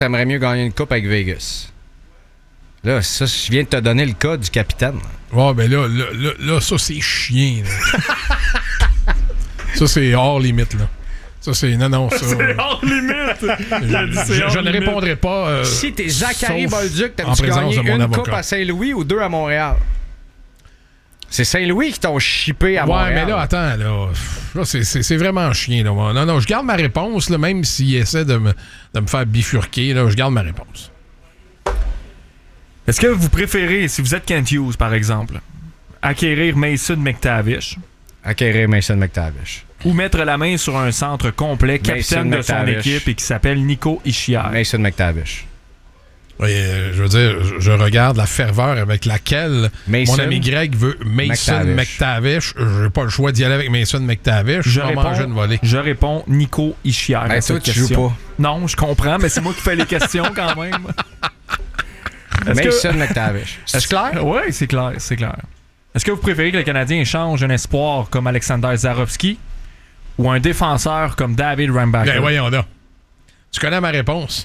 T'aimerais mieux gagner une coupe avec Vegas. Là, ça, je viens de te donner le cas du capitaine. Ouais, ben là, ça, c'est chien. Là. Ça, c'est hors limite, là. Ça, c'est... Non, ça... C'est hors limite! Je ne répondrai pas... si t'es Zachary Bolduc, en t'aimes-tu présence gagner de mon une avocat. coupe à Saint-Louis ou 2 à Montréal? C'est Saint-Louis qui t'ont chippé à Montréal. Ouais, mais là, attends, là c'est vraiment chien, là. Non, je garde ma réponse, là, même s'il essaie de me faire bifurquer, là, je garde ma réponse. Est-ce que vous préférez, si vous êtes Kent Hughes, par exemple, acquérir Mason McTavish Acquérir Mason McTavish. ou mettre la main sur un centre complet, capitaine de son McTavish. équipe et qui s'appelle Nico Hischier? Mason McTavish. Oui, je veux dire, je regarde la ferveur avec laquelle Mason mon ami Greg veut Mason McTavish. J'ai pas le choix d'y aller avec Mason McTavish. Je vais manger une volée. Je réponds Nico Hischier. Ben, toi, tu joues pas. Non, je comprends, mais c'est moi qui fais les questions quand même. Mason McTavish. C'est clair? Oui, c'est clair, c'est clair. Est-ce que vous préférez que le Canadien échange un espoir comme Alexander Zarovski ou un défenseur comme David Reinbacher? Ben voyons là. Tu connais ma réponse?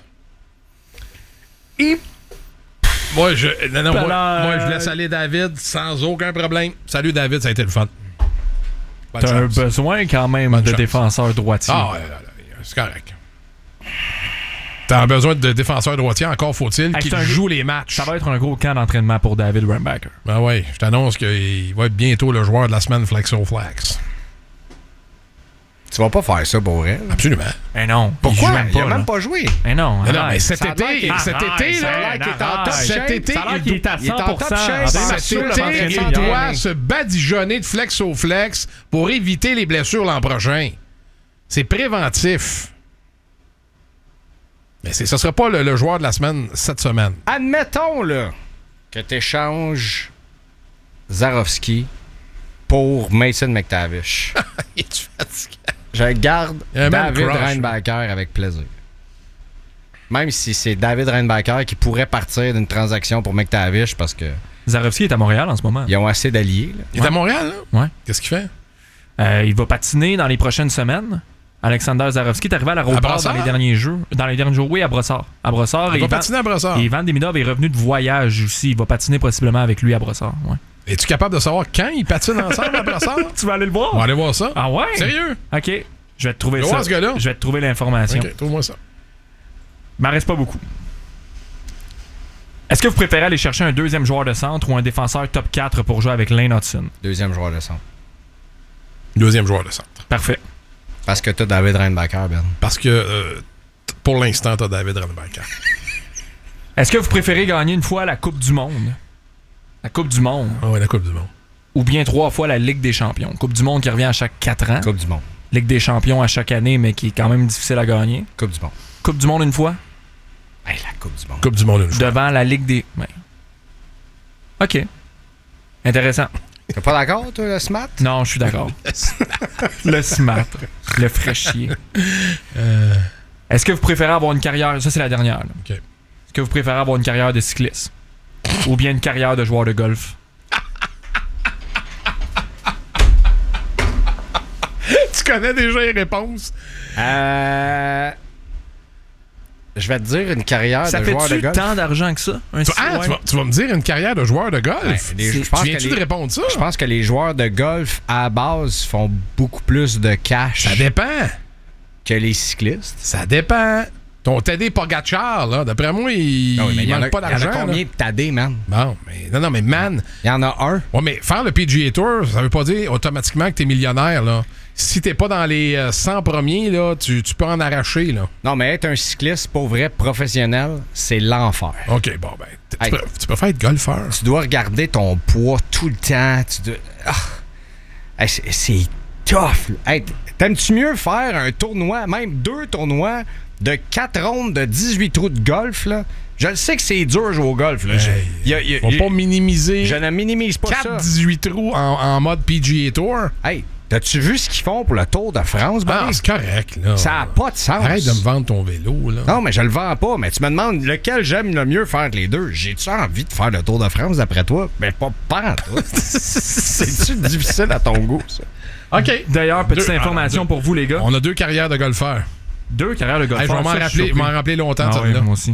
Moi, je laisse aller David sans aucun problème. Salut David, ça a été le fun. T'as un besoin quand même de défenseur droitier. Ah, c'est correct. T'as un besoin de défenseur droitier, encore faut-il qu'il joue les matchs. Ça va être un gros camp d'entraînement pour David Reinbacher. Ben oui, je t'annonce qu'il va être bientôt le joueur de la semaine Flexo-Flex. Tu vas pas faire ça pour elle. Absolument. Mais non. Pourquoi? Il a même pas joué. Mais non. Mais cet été, il est en top shape. Cet été, il doit se badigeonner de Flexo-Flex pour éviter les blessures l'an prochain. C'est préventif. Mais ça sera pas le joueur de la semaine cette semaine. Admettons là que tu échanges Zarovski pour Mason McTavish. Es-tu fatigué? Je garde David crush, Reinbacher avec plaisir. Même si c'est David Reinbacher qui pourrait partir d'une transaction pour McTavish parce que... Zarovski est à Montréal en ce moment. Ils ont assez d'alliés. Là. Il est à Montréal, là? Ouais. Qu'est-ce qu'il fait? Il va patiner dans les prochaines semaines. Alexander Zarovski est arrivé à l'aéroport dans les derniers jours. Oui, à Brossard. Il va patiner à Brossard. Et Ivan Demidov est revenu de voyage aussi. Il va patiner possiblement avec lui à Brossard. Ouais. Es-tu capable de savoir quand ils patinent ensemble à Brossard? Tu vas aller le voir? On va aller voir ça. Ah ouais? Sérieux? OK. Je vais te trouver ça. Voir ce gars-là? Je vais te trouver l'information. OK, trouve-moi ça. Il m'en reste pas beaucoup. Est-ce que vous préférez aller chercher un deuxième joueur de centre ou un défenseur top 4 pour jouer avec Lane Hudson? Deuxième joueur de centre. Deuxième joueur de centre. Parfait. Parce que t'as David Reinbacher, Ben. Parce que pour l'instant, t'as David Reinbacher. Est-ce que vous préférez gagner une fois la Coupe du Monde? La Coupe du Monde. Ah oui, la Coupe du Monde. Ou bien 3 fois la Ligue des Champions. Coupe du Monde qui revient à chaque 4 ans. Coupe du Monde. Ligue des Champions à chaque année, mais qui est quand même difficile à gagner. Coupe du Monde. Coupe du Monde une fois? Hey, la Coupe du Monde. Coupe du Monde une fois. Devant la Ligue des... Ouais. OK. Intéressant. T'es pas d'accord, toi, le SMAT? Non, je suis d'accord. Le SMAT. Le fraîchier. Est-ce que vous préférez avoir une carrière... Ça, c'est la dernière. Là. OK. Est-ce que vous préférez avoir une carrière de cycliste? Ou bien une carrière de joueur de golf? Tu connais déjà les réponses? Je vais te dire une carrière de joueur de golf. Ça fait-tu tant d'argent que ça? Tu vas me dire une carrière de joueur de golf? Viens-tu de répondre ça? Je pense que les joueurs de golf, à la base, font beaucoup plus de cash. Ça dépend. Que les cyclistes. Ça dépend. Ton Tadej Pogacar, là, d'après moi, il manque pas d'argent. Il y en a combien de Tadej, man? Bon, mais non, mais man... Il y en a un. Ouais, mais faire le PGA Tour, ça veut pas dire automatiquement que t'es millionnaire, là. Si t'es pas dans les 100 premiers, là, tu peux en arracher, là. Non, mais être un cycliste, pour vrai, professionnel, c'est l'enfer. OK, bon, ben, tu peux faire être golfeur. Tu dois regarder ton poids tout le temps. Hey, c'est tough. Hey, t'aimes-tu mieux faire un tournoi, même 2 tournois, de 4 rondes de 18 trous de golf, là? Je le sais que c'est dur de jouer au golf, là. Faut pas minimiser. Je ne minimise pas 4-18 trous en mode PGA Tour. Hey, t'as-tu vu ce qu'ils font pour le Tour de France? Ah, c'est correct, là. Ça n'a pas de sens. Arrête de me vendre ton vélo, là. Non, mais je le vends pas. Mais tu me demandes lequel j'aime le mieux faire les deux. J'ai-tu envie de faire le Tour de France d'après toi? Ben, pas toi. C'est-tu difficile à ton goût, ça? OK. D'ailleurs, petite information pour vous, les gars. On a 2 carrières de golfeurs. 2 carrières de golfeurs. Je vais m'en rappeler longtemps, moi aussi.